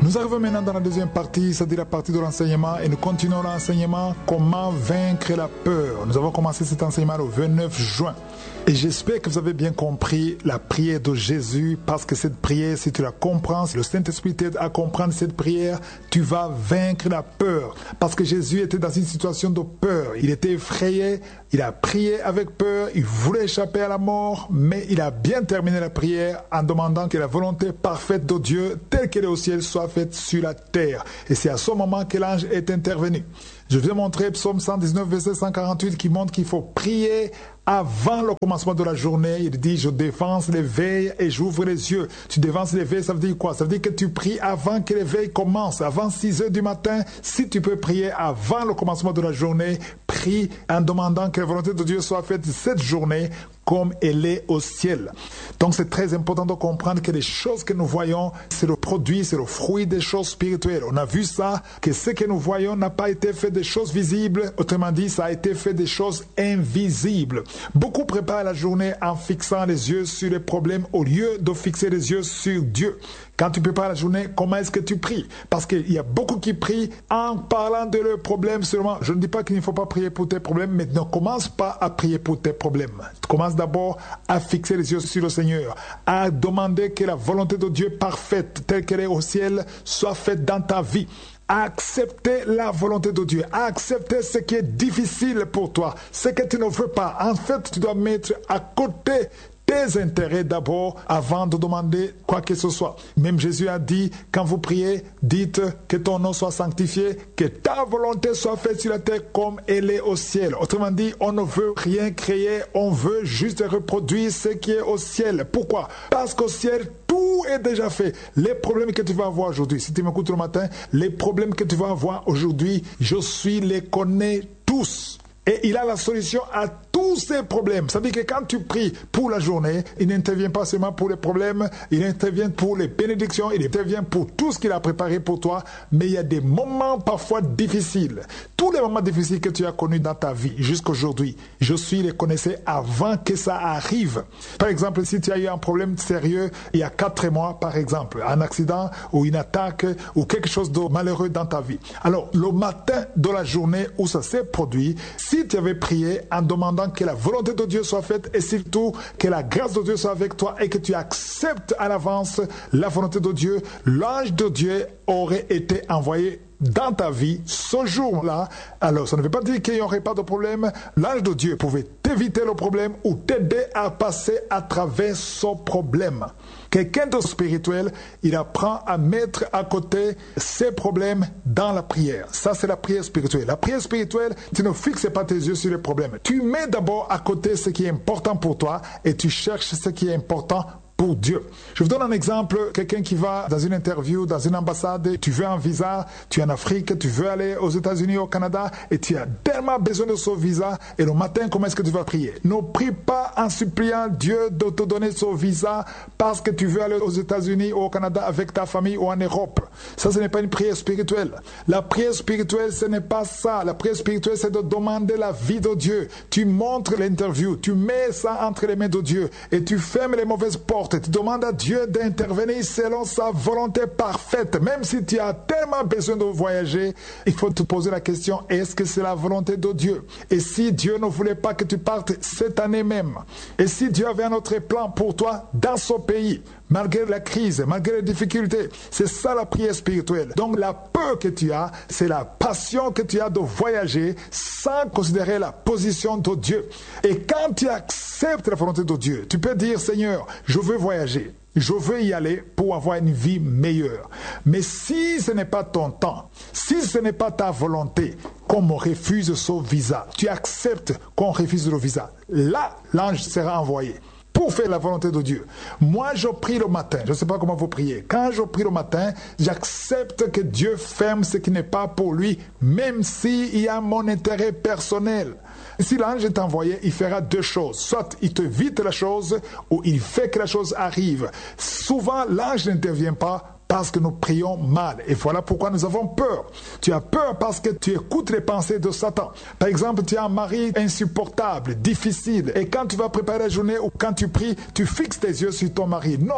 Nous arrivons maintenant dans la deuxième partie, c'est-à-dire la partie de l'enseignement, et nous continuons l'enseignement comment vaincre la peur. Nous avons commencé cet enseignement le 29 juin. Et j'espère que vous avez bien compris la prière de Jésus, parce que cette prière, si tu la comprends, si le Saint-Esprit t'aide à comprendre cette prière, tu vas vaincre la peur. Parce que Jésus était dans une situation de peur. Il était effrayé, il a prié avec peur, il voulait échapper à la mort, mais il a bien terminé la prière en demandant que la volonté parfaite de Dieu, telle qu'elle est au ciel, soit faite sur la terre. Et c'est à ce moment que l'ange est intervenu. Je vais montrer Psaume 119, verset 148, qui montre qu'il faut prier avant le commencement de la journée. Il dit, je défense l'éveil et j'ouvre les yeux. Tu défenses l'éveil, ça veut dire quoi? Ça veut dire que tu pries avant que l'éveil commence, avant 6 heures du matin. Si tu peux prier avant le commencement de la journée, prie en demandant que la volonté de Dieu soit faite cette journée comme elle est au ciel. Donc c'est très important de comprendre que les choses que nous voyons, c'est le produit, c'est le fruit des choses spirituelles. On a vu ça, que ce que nous voyons n'a pas été fait des choses visibles. Autrement dit, ça a été fait des choses invisibles. Beaucoup préparent la journée en fixant les yeux sur les problèmes au lieu de fixer les yeux sur Dieu. Quand tu prépares la journée, comment est-ce que tu pries? Parce qu'il y a beaucoup qui prient en parlant de leurs problèmes seulement. Je ne dis pas qu'il ne faut pas prier pour tes problèmes, mais ne commence pas à prier pour tes problèmes. Commence d'abord à fixer les yeux sur le Seigneur, à demander que la volonté de Dieu parfaite, telle qu'elle est au ciel, soit faite dans ta vie. À accepter la volonté de Dieu, à accepter ce qui est difficile pour toi, ce que tu ne veux pas. En fait, tu dois mettre à côté tes intérêts d'abord avant de demander quoi que ce soit. Même Jésus a dit, quand vous priez, dites que ton nom soit sanctifié, que ta volonté soit faite sur la terre comme elle est au ciel. Autrement dit, on ne veut rien créer, on veut juste reproduire ce qui est au ciel. Pourquoi? Parce qu'au ciel, tout est déjà fait. Les problèmes que tu vas avoir aujourd'hui, si tu m'écoutes le matin, les problèmes que tu vas avoir aujourd'hui, les connais tous. Et il a la solution à tous ces problèmes. Ça veut dire que quand tu pries pour la journée, il n'intervient pas seulement pour les problèmes, il intervient pour les bénédictions, il intervient pour tout ce qu'il a préparé pour toi. Mais il y a des moments parfois difficiles. Tous les moments difficiles que tu as connus dans ta vie jusqu'aujourd'hui, les connaissais avant que ça arrive. Par exemple, si tu as eu un problème sérieux il y a 4 mois, par exemple, un accident ou une attaque ou quelque chose de malheureux dans ta vie. Alors, le matin de la journée où ça s'est produit, si tu avais prié en demandant que la volonté de Dieu soit faite et surtout que la grâce de Dieu soit avec toi et que tu acceptes à l'avance la volonté de Dieu, l'ange de Dieu aurait été envoyé dans ta vie ce jour-là. Alors, ça ne veut pas dire qu'il n'y aurait pas de problème. L'ange de Dieu pouvait t'éviter le problème ou t'aider à passer à travers ce problème. Quelqu'un de spirituel, il apprend à mettre à côté ses problèmes dans la prière. Ça, c'est la prière spirituelle. La prière spirituelle, tu ne fixes pas tes yeux sur les problèmes. Tu mets d'abord à côté ce qui est important pour toi et tu cherches ce qui est important pour Dieu. Je vous donne un exemple, quelqu'un qui va dans une interview, dans une ambassade, tu veux un visa, tu es en Afrique, tu veux aller aux États-Unis, au Canada, et tu as tellement besoin de ce visa, et le matin, comment est-ce que tu vas prier? Ne prie pas en suppliant Dieu de te donner ce visa parce que tu veux aller aux États-Unis ou au Canada avec ta famille ou en Europe. Ça, ce n'est pas une prière spirituelle. La prière spirituelle, ce n'est pas ça. La prière spirituelle, c'est de demander la vie de Dieu. Tu montres l'interview, tu mets ça entre les mains de Dieu, et tu fermes les mauvaises portes. Tu demandes à Dieu d'intervenir selon sa volonté parfaite. Même si tu as tellement besoin de voyager, il faut te poser la question, est-ce que c'est la volonté de Dieu? Et si Dieu ne voulait pas que tu partes cette année même? Et si Dieu avait un autre plan pour toi dans ce pays, malgré la crise, malgré les difficultés? C'est ça la prière spirituelle. Donc la peur que tu as, c'est la passion que tu as de voyager sans considérer la position de Dieu. Et quand tu acceptes la volonté de Dieu, tu peux dire, Seigneur, je veux voyager. Je veux y aller pour avoir une vie meilleure. Mais si ce n'est pas ton temps, si ce n'est pas ta volonté qu'on me refuse ce visa, tu acceptes qu'on refuse le visa, là, l'ange sera envoyé pour faire la volonté de Dieu. Moi, je prie le matin. Je ne sais pas comment vous priez. Quand je prie le matin, j'accepte que Dieu ferme ce qui n'est pas pour lui, même s'il y a mon intérêt personnel. Si l'ange est envoyé, il fera 2 choses. Soit il te vite la chose, ou il fait que la chose arrive. Souvent, l'ange n'intervient pas parce que nous prions mal. Et voilà pourquoi nous avons peur. Tu as peur parce que tu écoutes les pensées de Satan. Par exemple, tu as un mari insupportable, difficile. Et quand tu vas préparer la journée ou quand tu pries, tu fixes tes yeux sur ton mari. Non.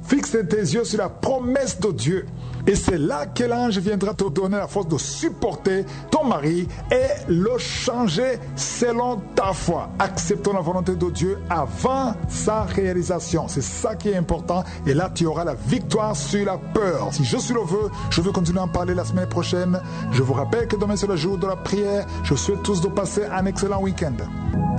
Fixe tes yeux sur la promesse de Dieu. Et c'est là que l'ange viendra te donner la force de supporter ton mari et le changer selon ta foi. Acceptons la volonté de Dieu avant sa réalisation. C'est ça qui est important. Et là, tu auras la victoire sur la peur. Si je suis le vœu, je veux continuer à en parler la semaine prochaine. Je vous rappelle que demain c'est le jour de la prière. Je souhaite tous de passer un excellent week-end.